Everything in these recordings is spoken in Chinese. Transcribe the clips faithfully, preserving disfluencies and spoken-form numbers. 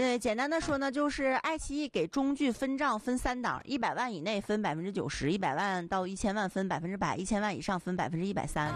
对，简单的说呢，就是爱奇艺给中剧分账分三档，一百万以内分百分之九十，一百万到一千万分百分之百，一千万以上分百分之一百三。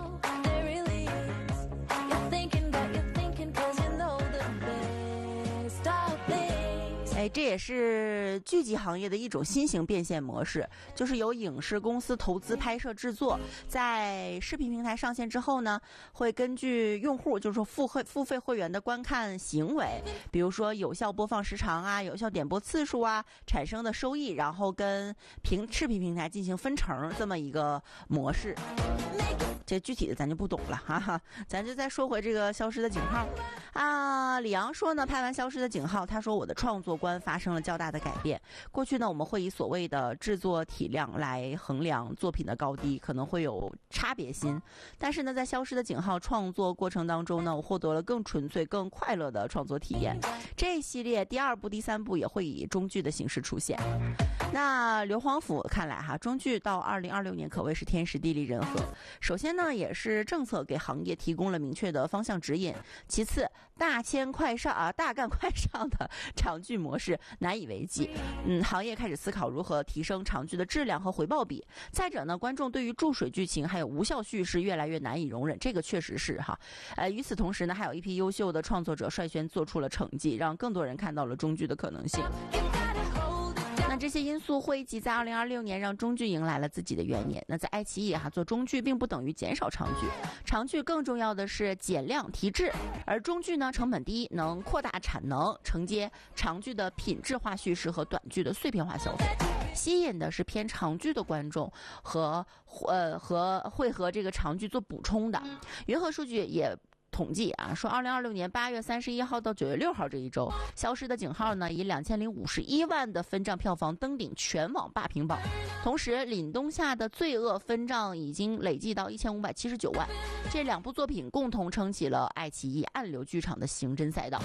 哎，这也是剧集行业的一种新型变现模式，就是由影视公司投资拍摄制作，在视频平台上线之后呢，会根据用户就是说付费付费会员的观看行为，比如说有效播放时长啊、有效点播次数啊产生的收益，然后跟平视频平台进行分成这么一个模式。这具体的咱就不懂了，哈哈，咱就再说回这个消失的井号啊。李阳说呢，拍完消失的井号，他说我的创作观发生了较大的改变。过去呢，我们会以所谓的制作体量来衡量作品的高低，可能会有差别心。但是呢，在消失的井号创作过程当中呢，我获得了更纯粹、更快乐的创作体验。这一系列第二部、第三部也会以中剧的形式出现。那刘皇甫看来哈，中剧到二零二六年可谓是天时地利人和。首先呢，也是政策给行业提供了明确的方向指引。其次，大牵快上啊，大干快上的长剧模式难以为继。嗯，行业开始思考如何提升长剧的质量和回报比。再者呢，观众对于注水剧情还有无效叙事越来越难以容忍，这个确实是哈。呃，与此同时呢，还有一批优秀的创作者率先做出了成绩，让更多人看到了中剧的可能性。那这些因素汇集在二零二六年，让中剧迎来了自己的元年。那在爱奇艺哈、啊、做中剧并不等于减少长剧，长剧更重要的是减量提质，而中剧呢成本低，能扩大产能，承接长剧的品质化叙事和短剧的碎片化消费。吸引的是偏长剧的观众和呃和会和这个长剧做补充的。云和数据也统计啊，说二零二六年八月三十一号到九月六号这一周，消失的井号呢以两千零五十一万的分账票房登顶全网霸屏榜。同时，凛冬夏的罪恶分账已经累计到一千五百七十九万。这两部作品共同撑起了爱奇艺暗流剧场的刑侦赛道。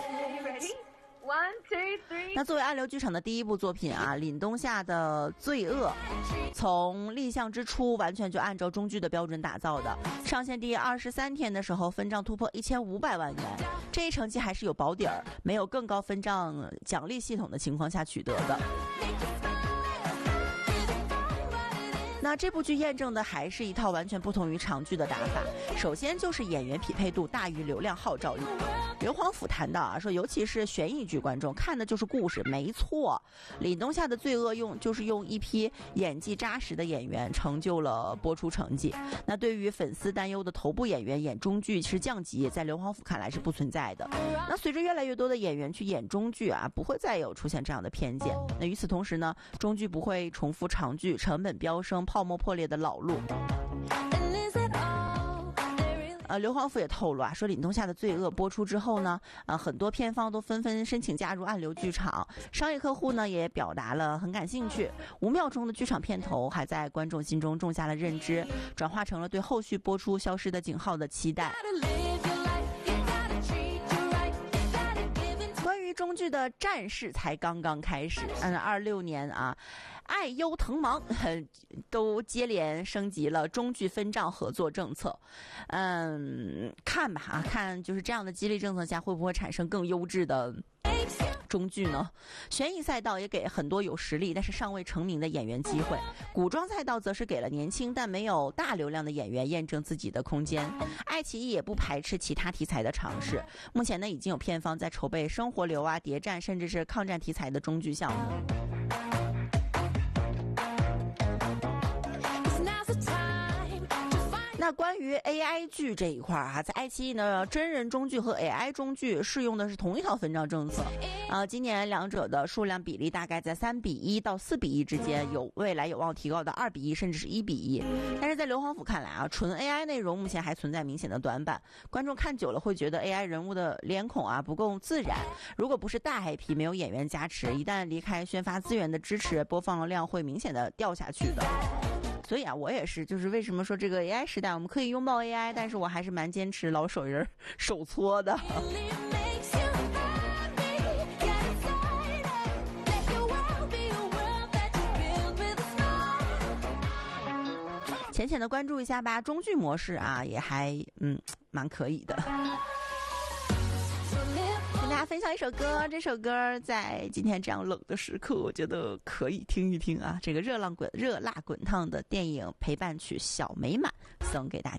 One, two, three. 那作为暗流剧场的第一部作品啊，凛冬夏的罪恶从立项之初完全就按照中剧的标准打造的。上线第二十三天的时候，分账突破一千五百万元，这一成绩还是有保底儿，没有更高分账奖励系统的情况下取得的。那这部剧验证的还是一套完全不同于长剧的打法。首先就是演员匹配度大于流量号召力。刘皇甫谈到啊，说尤其是悬疑剧观众看的就是故事，没错。凛冬夏的罪恶用就是用一批演技扎实的演员成就了播出成绩。那对于粉丝担忧的头部演员演中剧是降级，在刘皇甫看来是不存在的。那随着越来越多的演员去演中剧啊，不会再有出现这样的偏见。那与此同时呢，中剧不会重复长剧成本飙升、泡沫破裂的老路。呃，刘皇甫也透露啊，说凛冬夏的罪恶播出之后呢，呃，很多片方都纷纷申请加入暗流剧场，商业客户呢也表达了很感兴趣。五秒钟的剧场片头还在观众心中种下了认知，转化成了对后续播出消失的井号的期待。关于中剧的战事才刚刚开始，嗯，二六年啊，爱优腾芒都接连升级了中剧分账合作政策。嗯，看吧啊，看就是这样的激励政策下，会不会产生更优质的中剧呢？悬疑赛道也给很多有实力但是尚未成名的演员机会，古装赛道则是给了年轻但没有大流量的演员验证自己的空间。爱奇艺也不排斥其他题材的尝试，目前呢已经有片方在筹备生活流啊、谍战甚至是抗战题材的中剧项目。那关于 A I 剧这一块啊，在爱奇艺呢，真人中剧和 A I 中剧适用的是同一套分账政策。啊，今年两者的数量比例大概在三比一到四比一之间，有未来有望提高到二比一甚至是一比一。但是在刘皇甫看来啊，纯 A I 内容目前还存在明显的短板，观众看久了会觉得 A I 人物的脸孔啊不够自然。如果不是大 I P 没有演员加持，一旦离开宣发资源的支持，播放量会明显的掉下去的。所以啊，我也是，就是为什么说这个 A I 时代我们可以拥抱 A I， 但是我还是蛮坚持老手人手搓的。浅浅的关注一下吧，中剧模式啊，也还嗯蛮可以的。跟大家分分享一首歌，这首歌在今天这样冷的时刻，我觉得可以听一听啊。这个热浪滚热辣滚烫的电影陪伴曲《小美满》送给大家。